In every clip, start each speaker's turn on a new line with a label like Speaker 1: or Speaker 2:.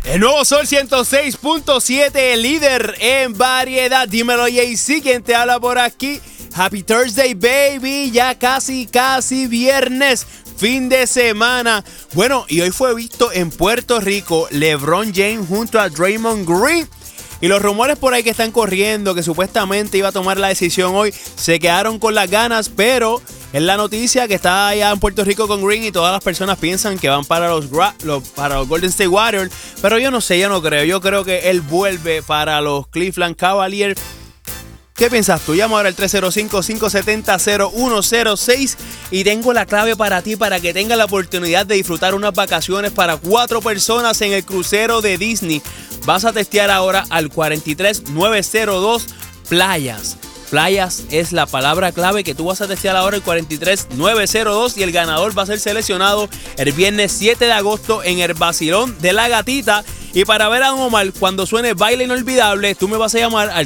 Speaker 1: El nuevo Sol 106.7, líder en variedad. Dímelo, JC, quien te habla por aquí. Happy Thursday, baby. Ya casi viernes, fin de semana. Bueno, y hoy fue visto en Puerto Rico LeBron James junto a Draymond Green. Y los rumores por ahí que están corriendo, que supuestamente iba a tomar la decisión hoy, se quedaron con las ganas, pero es la noticia que está allá en Puerto Rico con Green y todas las personas piensan que van para los Golden State Warriors, pero yo no sé, yo no creo. Yo creo que él vuelve para los Cleveland Cavaliers. ¿Qué piensas tú? Llama ahora al 305-570-0106 y tengo la clave para ti para que tengas la oportunidad de disfrutar unas vacaciones para 4 personas en el crucero de Disney. Vas a testear ahora al 43902 Playas. Playas es la palabra clave que tú vas a testear ahora, el 43902, y el ganador va a ser seleccionado el viernes 7 de agosto en el Vacilón de la Gatita. Y para ver a Don Omar cuando suene Baile Inolvidable, tú me vas a llamar al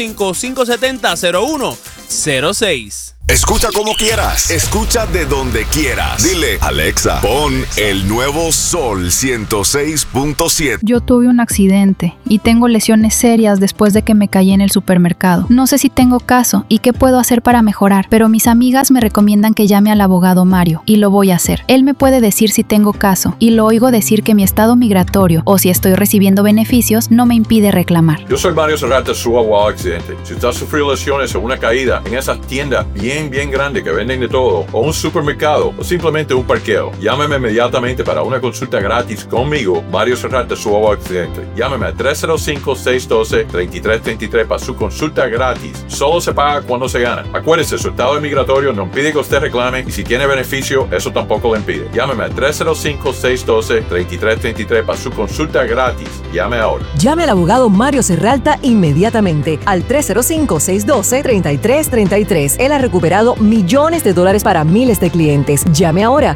Speaker 1: 305-570-0106.
Speaker 2: Escucha como quieras, escucha de donde quieras. Dile, Alexa, pon el nuevo Sol 106.7.
Speaker 3: Yo tuve un accidente y tengo lesiones serias después de que me caí en el supermercado. No sé si tengo caso y qué puedo hacer para mejorar, pero mis amigas me recomiendan que llame al abogado Mario y lo voy a hacer. Él me puede decir si tengo caso y lo oigo decir que mi estado migratorio o si estoy recibiendo beneficios no me impide reclamar.
Speaker 4: Yo soy Mario Serrata, su abogado accidente. Si usted ha sufrido lesiones o una caída en esas tiendas bien grande que venden de todo, o un supermercado, o simplemente un parqueo, llámeme inmediatamente para una consulta gratis conmigo, Mario Serrata, su abogado accidente. Llámeme al 305-612-3333 para su consulta gratis. Solo se paga cuando se gana. Acuérdese, su estado migratorio no impide que usted reclame, y si tiene beneficio, eso tampoco le impide. Llámeme al 305-612-3333 para su consulta gratis. Llame ahora.
Speaker 5: Llame al abogado Mario Serralta inmediatamente al 305-612-3333. Él ha recuperado millones de dólares para miles de clientes. Llame ahora.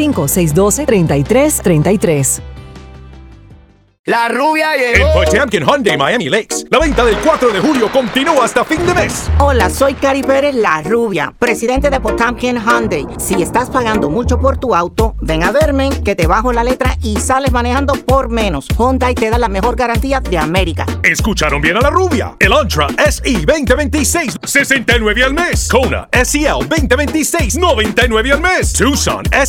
Speaker 5: 305-612-3333.
Speaker 6: La rubia llegó.
Speaker 7: En Potemkin Hyundai Miami Lakes, la venta del 4 de julio continúa hasta fin de mes.
Speaker 6: Hola, soy Cari Pérez, la rubia, presidente de Potemkin Hyundai. Si estás pagando mucho por tu auto, ven a verme, que te bajo la letra y sales manejando por menos. Hyundai te da la mejor garantía de América.
Speaker 7: Escucharon bien a la rubia. El Elantra SE 2026, $69 al mes. Kona SEL 2026, $99 al mes. Tucson